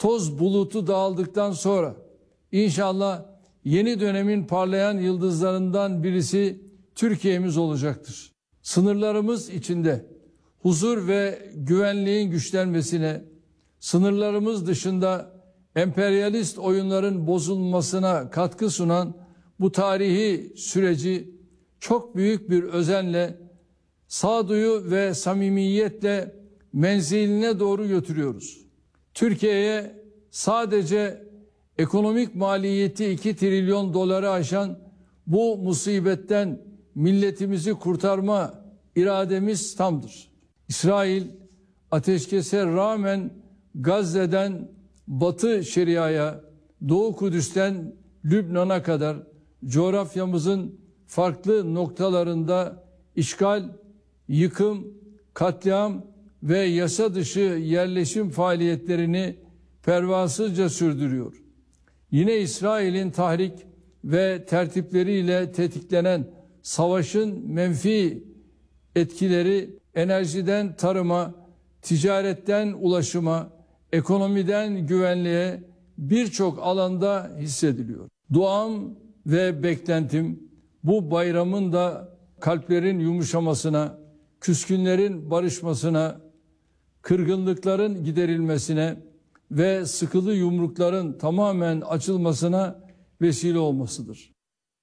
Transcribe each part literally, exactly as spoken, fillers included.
toz bulutu dağıldıktan sonra inşallah yeni dönemin parlayan yıldızlarından birisi Türkiye'miz olacaktır. Sınırlarımız içinde huzur ve güvenliğin güçlenmesine, sınırlarımız dışında emperyalist oyunların bozulmasına katkı sunan bu tarihi süreci çok büyük bir özenle, sağduyu ve samimiyetle menziline doğru götürüyoruz. Türkiye'ye sadece ekonomik maliyeti iki trilyon doları aşan bu musibetten milletimizi kurtarma irademiz tamdır. İsrail ateşkese rağmen Gazze'den Batı Şeria'ya, Doğu Kudüs'ten Lübnan'a kadar coğrafyamızın farklı noktalarında işgal, yıkım, katliam ve yasa dışı yerleşim faaliyetlerini pervasızca sürdürüyor. Yine İsrail'in tahrik ve tertipleriyle tetiklenen savaşın menfi etkileri enerjiden tarıma, ticaretten ulaşıma, ekonomiden güvenliğe birçok alanda hissediliyor. Duam ve beklentim bu bayramın da kalplerin yumuşamasına, küskünlerin barışmasına, kırgınlıkların giderilmesine ve sıkılı yumrukların tamamen açılmasına vesile olmasıdır.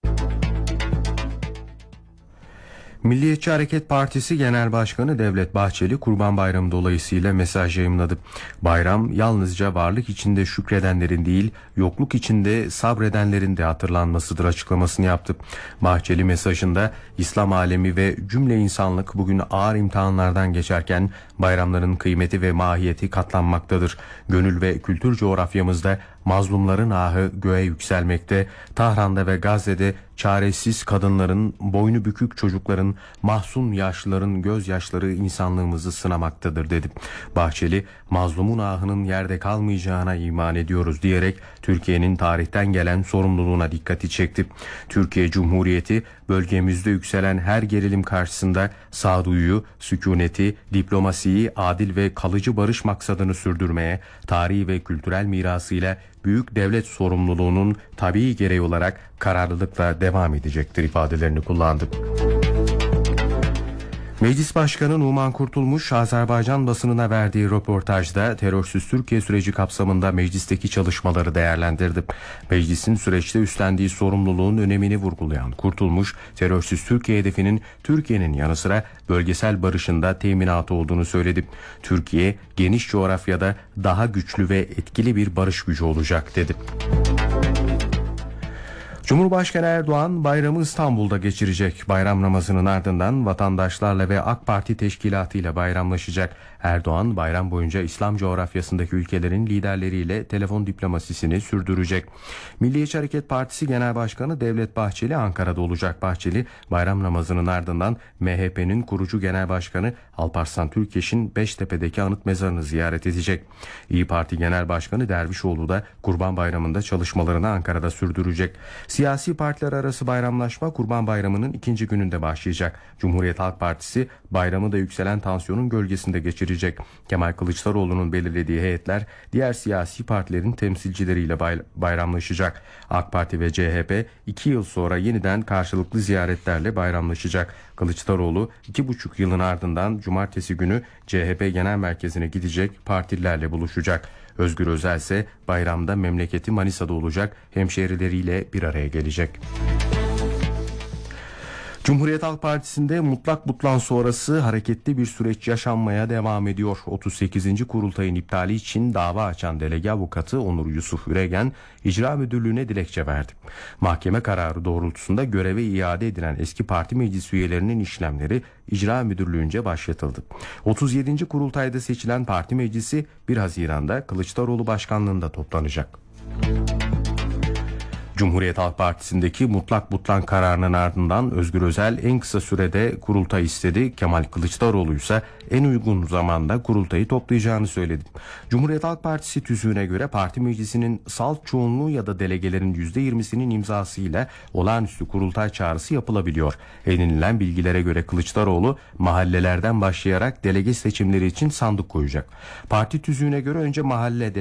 Milliyetçi Hareket Partisi Genel Başkanı Devlet Bahçeli Kurban Bayramı dolayısıyla mesaj yayımladı. Bayram yalnızca varlık içinde şükredenlerin değil, yokluk içinde sabredenlerin de hatırlanmasıdır açıklamasını yaptı. Bahçeli mesajında İslam alemi ve cümle insanlık bugün ağır imtihanlardan geçerken bayramların kıymeti ve mahiyeti katlanmaktadır. Gönül ve kültür coğrafyamızda mazlumların ahı göğe yükselmekte, Tahran'da ve Gazze'de çaresiz kadınların, boynu bükük çocukların, mahzun yaşlıların gözyaşları insanlığımızı sınamaktadır dedi. Bahçeli, mazlumun ahının yerde kalmayacağına iman ediyoruz diyerek Türkiye'nin tarihten gelen sorumluluğuna dikkati çekti. Türkiye Cumhuriyeti bölgemizde yükselen her gerilim karşısında sağduyuyu, sükuneti, diplomasiyi, adil ve kalıcı barış maksadını sürdürmeye, tarihi ve kültürel mirasıyla büyük devlet sorumluluğunun tabii gereği olarak kararlılıkla devam edecektir ifadelerini kullandı. Meclis Başkanı Numan Kurtulmuş, Azerbaycan basınına verdiği röportajda terörsüz Türkiye süreci kapsamında meclisteki çalışmaları değerlendirdi. Meclisin süreçte üstlendiği sorumluluğun önemini vurgulayan Kurtulmuş, terörsüz Türkiye hedefinin Türkiye'nin yanı sıra bölgesel barışın da teminatı olduğunu söyledi. Türkiye, geniş coğrafyada daha güçlü ve etkili bir barış gücü olacak dedi. Cumhurbaşkanı Erdoğan bayramı İstanbul'da geçirecek. Bayram namazının ardından vatandaşlarla ve AK Parti teşkilatıyla bayramlaşacak. Erdoğan bayram boyunca İslam coğrafyasındaki ülkelerin liderleriyle telefon diplomasisini sürdürecek. Milliyetçi Hareket Partisi Genel Başkanı Devlet Bahçeli Ankara'da olacak. Bahçeli bayram namazının ardından M H P'nin kurucu Genel Başkanı Alparslan Türkeş'in Beştepe'deki anıt mezarını ziyaret edecek. İYİ Parti Genel Başkanı Dervişoğlu da Kurban Bayramı'nda çalışmalarını Ankara'da sürdürecek. Siyasi partiler arası bayramlaşma Kurban Bayramı'nın ikinci gününde başlayacak. Cumhuriyet Halk Partisi bayramı da yükselen tansiyonun gölgesinde geçirecek. Kemal Kılıçdaroğlu'nun belirlediği heyetler diğer siyasi partilerin temsilcileriyle bay- bayramlaşacak. AK Parti ve C H P iki yıl sonra yeniden karşılıklı ziyaretlerle bayramlaşacak. Kılıçdaroğlu iki buçuk yılın ardından cumartesi günü C H P Genel Merkezi'ne gidecek, partililerle buluşacak. Özgür Özel ise bayramda memleketi Manisa'da olacak, hemşehrileriyle bir araya gelecek. Cumhuriyet Halk Partisi'nde mutlak butlan sonrası hareketli bir süreç yaşanmaya devam ediyor. otuz sekizinci kurultayın iptali için dava açan delege avukatı Onur Yusuf Üregen, İcra Müdürlüğü'ne dilekçe verdi. Mahkeme kararı doğrultusunda göreve iade edilen eski parti meclis üyelerinin işlemleri İcra Müdürlüğü'nce başlatıldı. otuz yedinci kurultayda seçilen parti meclisi bir Haziran'da Kılıçdaroğlu başkanlığında toplanacak. Cumhuriyet Halk Partisi'ndeki mutlak butlan kararının ardından Özgür Özel en kısa sürede kurultay istedi. Kemal Kılıçdaroğlu ise en uygun zamanda kurultayı toplayacağını söyledi. Cumhuriyet Halk Partisi tüzüğüne göre parti meclisinin salt çoğunluğu ya da delegelerin yüzde yirmisinin imzasıyla olağanüstü kurultay çağrısı yapılabiliyor. Edinilen bilgilere göre Kılıçdaroğlu mahallelerden başlayarak delege seçimleri için sandık koyacak. Parti tüzüğüne göre önce mahallede